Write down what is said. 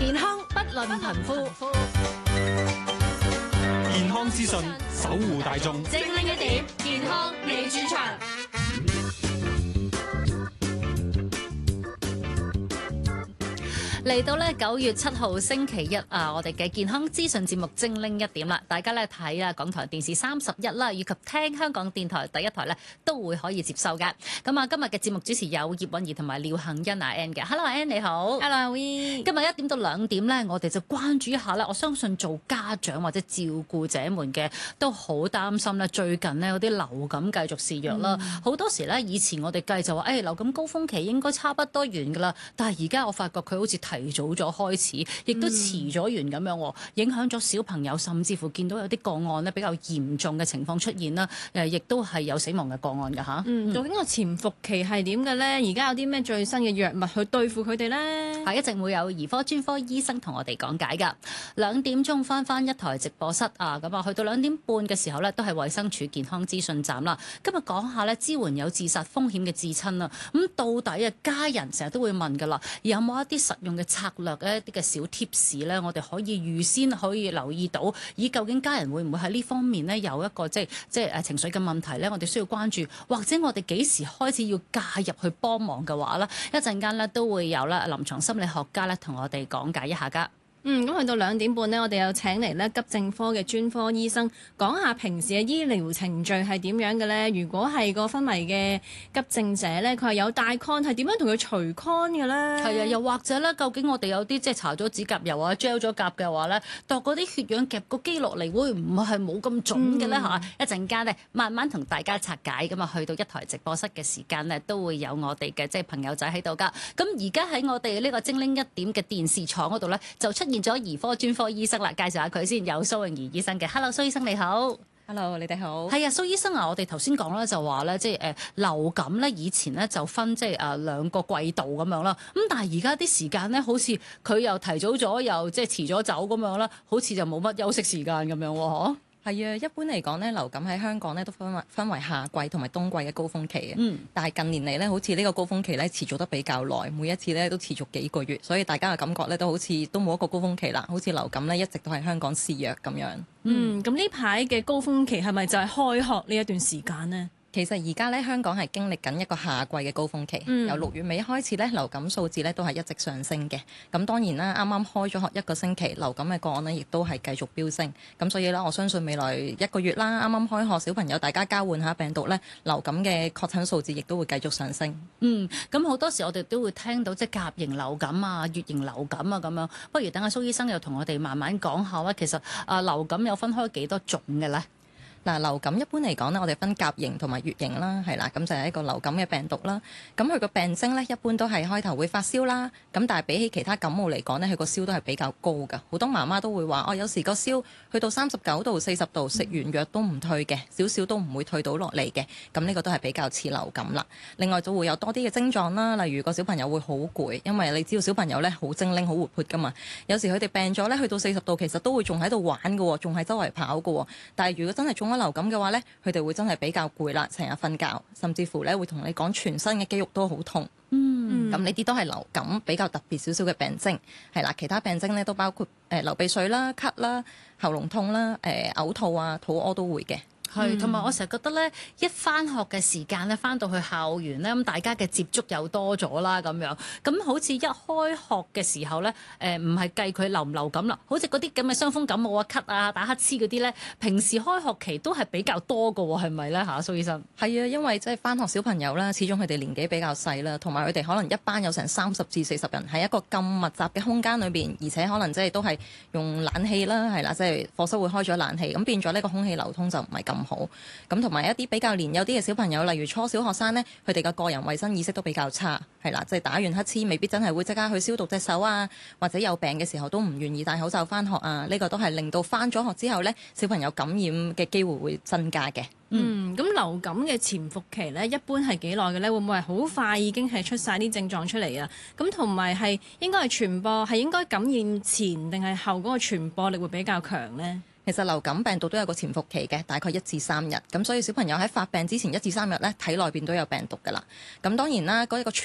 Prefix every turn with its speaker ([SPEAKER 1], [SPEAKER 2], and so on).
[SPEAKER 1] 健康不論貧富，
[SPEAKER 2] 健康資訊守護大眾，
[SPEAKER 1] 精靈一點，健康你主場。
[SPEAKER 3] 嚟到咧9月7號星期一啊，我哋嘅健康資訊節目精靈一點啦，大家咧睇啊港台電視31啦，以及聽香港電台第一台咧都會可以接收嘅。咁啊，今日嘅節目主持有葉韻儀同埋廖杏欣阿 Ann 嘅。Hello 阿 Ann 你好。
[SPEAKER 1] Hello 阿 We。
[SPEAKER 3] 今日1點到2點咧，我哋就關注一下咧。我相信做家長或者照顧者們嘅都好擔心咧。最近呢，有啲流感繼續肆虐啦。好多時咧，以前我哋計就話，流感高峰期應該差不多完㗎啦。但係而家我發覺佢好似提早咗開始，亦都遲咗完咁樣，影響咗小朋友，甚至乎見到有啲個案咧比較嚴重嘅情況出現啦。亦都係有死亡嘅個案㗎嚇。
[SPEAKER 1] 究竟個潛伏期係點嘅咧？而家有啲咩最新嘅藥物去對付佢哋咧？
[SPEAKER 3] 係一陣會有兒科專科醫生同我哋講解㗎。2點鐘翻一台直播室啊，咁啊去到2點半嘅時候咧，都係衛生署健康資訊站啦。今日講下咧支援有自殺風險嘅至親啊。咁到底啊家人成日都會問㗎啦，有冇一啲實用嘅策略一啲嘅小貼士咧，我哋可以預先可以留意到，以究竟家人會唔會喺呢方面咧有一個即係情緒嘅問題咧，我哋需要關注，或者我哋幾時開始要介入去幫忙嘅話咧，一陣間咧都會有啦臨床心理學家咧同我哋講解一下㗎。
[SPEAKER 1] 咁去到2點半呢，我哋又請嚟咧急症科嘅專科醫生講下平時嘅醫療程序係點樣嘅咧。如果係個昏迷嘅急症者咧，佢係有戴 con， 係點樣同佢除 con 嘅咧？係
[SPEAKER 3] 啊，又或者咧，究竟我哋有啲即係搽咗指甲油啊、gel 咗甲嘅話咧，度嗰啲血氧夾個機落嚟，會唔會係冇咁準嘅咧？嚇，一陣間咧慢慢同大家拆解咁啊，去到一台直播室嘅時間咧，都會有我哋嘅即係朋友仔喺度噶。咁而家喺我哋呢個精靈一點嘅電視廠嗰度咧，就出現咗兒科專科醫生啦，介紹下佢先。有蘇穎儀醫生嘅。Hello 蘇醫生你好。
[SPEAKER 4] Hello 你哋好。
[SPEAKER 3] 係啊，蘇醫生啊，我哋頭先講啦，就話咧即係流感咧，以前咧就分即係2個季度咁樣啦。咁但係而家啲時間咧，好似佢又提早咗，又即係遲咗走咁樣啦，好似就冇乜休息時間咁樣喎，嗬？
[SPEAKER 4] 係啊，一般嚟講咧，流感喺香港咧都分為夏季同埋冬季嘅高峰期嘅。但係近年嚟咧，好似呢個高峰期咧持續得比較耐，每一次咧都持續幾個月，所以大家嘅感覺咧都好似都冇一個高峰期啦，好似流感咧一直都係香港肆虐咁樣。
[SPEAKER 1] 咁呢排嘅高峰期係咪就係開學呢一段時間呢？
[SPEAKER 4] 其實而家咧香港係經歷緊一個夏季嘅高峰期，由6月尾開始咧流感數字咧都係一直上升嘅。咁當然啦，啱啱開咗學1個星期，流感嘅個案呢亦都係繼續飆升。咁所以咧，我相信未來1個月啦，啱啱開學小朋友大家交換下病毒咧，流感嘅確診數字亦都會繼續上升。
[SPEAKER 3] 咁好多時我哋都會聽到即係甲型流感啊、乙型流感啊咁樣。不如等阿蘇醫生又同我哋慢慢講下啦。其實流感有分開幾多種嘅咧？
[SPEAKER 4] 嗱，流感一般嚟講呢，我哋分甲型同埋乙型啦，係啦，咁就係一個流感嘅病毒啦。咁佢個病徵呢，一般都係開頭會發燒啦。咁但係比起其他感冒嚟講呢，佢個燒都係比較高㗎。好多媽媽都會話，有時個燒去到39度、40度，食完藥都唔退嘅，少少都唔會退到落嚟嘅。咁呢個都係比較似流感啦。另外就會有多啲嘅症狀啦，例如個小朋友會好攰，因為你知道小朋友呢好精靈、好活潑㗎嘛。有時佢哋病咗呢，去到40度，其實都會仲喺度玩㗎喎，仲係周圍跑㗎喎。但係如果真係中流感嘅話呢，佢哋會真係比較攰啦，成日瞓覺，甚至乎呢會同你講全身嘅肌肉都好痛。咁呢啲都係流感比較特別少少嘅病徵，係啦。其他病徵呢都包括流鼻水啦、咳啦、喉嚨痛啦、嘔吐啊、肚屙都會嘅。
[SPEAKER 3] 係，同埋我成日覺得咧，一返學嘅時間咧，返到去校園咧，咁大家嘅接觸又多咗啦，咁樣，咁好似一開學嘅時候咧，唔係計佢流唔流感啦，好似嗰啲咁嘅傷風感冒啊、咳啊、打乞嗤嗰啲咧，平時開學期都係比較多㗎喎，係咪咧嚇，蘇醫生？
[SPEAKER 4] 係啊，因為即係返學小朋友啦，始終佢哋年紀比較細啦，同埋佢哋可能一班有成30至40人，喺一個咁密集嘅空間裏邊，而且可能即係都係用冷氣啦，係啦，即係課室會開咗冷氣，咁變咗呢個空氣流通就唔係咁好，咁同埋一啲比較年幼啲嘅小朋友，例如初小學生呢，佢哋嘅個人衛生意識都比較差，係啦，即係打完乞嗤未必真係會即刻去消毒隻手啊，或者有病嘅時候都唔願意戴口罩返學啊，呢個都係令到返咗學之後呢，小朋友感染嘅機會會增加嘅。
[SPEAKER 1] 咁流感嘅潛伏期呢，一般係幾耐嘅呢？會唔會係好快已經係出晒啲症狀出嚟啊？咁同埋係應該係傳播係應該感染前定係後嗰個傳播力會比較強呢？
[SPEAKER 4] 其實流感病毒都有個潛伏期嘅，大概1至3日。咁所以小朋友喺發病之前1至3日呢，體內邊都有病毒㗎啦。咁當然啦，嗰一個